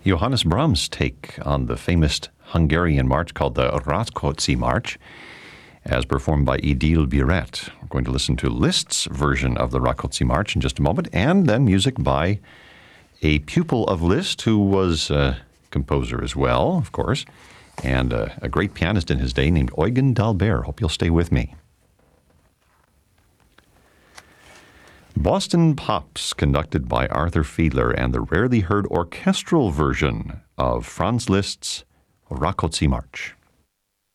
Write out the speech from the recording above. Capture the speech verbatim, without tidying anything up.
Johannes Brahms' take on the famous Hungarian march called the Rákóczi March, as performed by Édile Biret. We're going to listen to Liszt's version of the Rákóczi March in just a moment, and then music by a pupil of Liszt who was a composer as well, of course, and a, a great pianist in his day named Eugen d'Albert. Hope you'll stay with me. Boston Pops, conducted by Arthur Fiedler, and the rarely heard orchestral version of Franz Liszt's Rákóczi March.